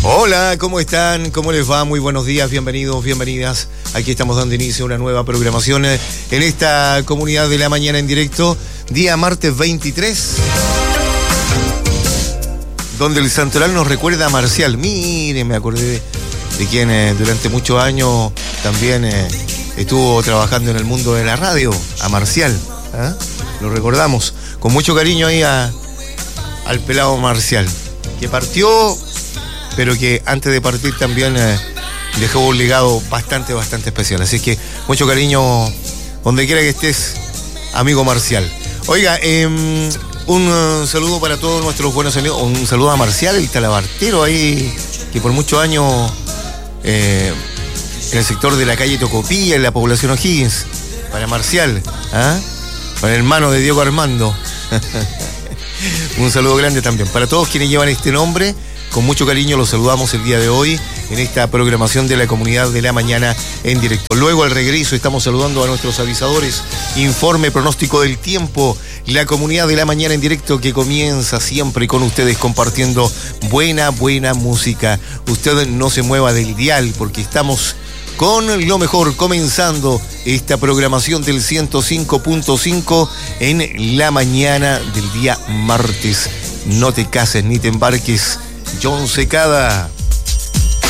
Hola, ¿cómo están? ¿Cómo les va? Muy buenos días, bienvenidos, bienvenidas. Aquí estamos dando inicio a una nueva programación en esta comunidad de la mañana en directo, día martes 23, donde el santoral nos recuerda a Marcial. Miren, me acordé de quien durante muchos años también estuvo trabajando en el mundo de la radio, a Marcial. Lo recordamos con mucho cariño ahí al pelado Marcial, que partió, pero que antes de partir también dejó un legado bastante especial. Así que mucho cariño donde quiera que estés, amigo Marcial. Oiga, un saludo para todos nuestros buenos amigos. Un saludo a Marcial, el talabartero ahí, que por muchos años en el sector de la calle Tocopilla, en la población O'Higgins. Para Marcial, para el hermano de Diego Armando. Un saludo grande también para todos quienes llevan este nombre. Con mucho cariño los saludamos el día de hoy en esta programación de la comunidad de la mañana en directo. Luego al regreso estamos saludando a nuestros avisadores. Informe pronóstico del tiempo. La comunidad de la mañana en directo que comienza siempre con ustedes compartiendo buena música. Usted no se mueva del dial porque estamos con lo mejor, comenzando esta programación del 105.5 en la mañana del día martes. No te cases ni te embarques. John Secada.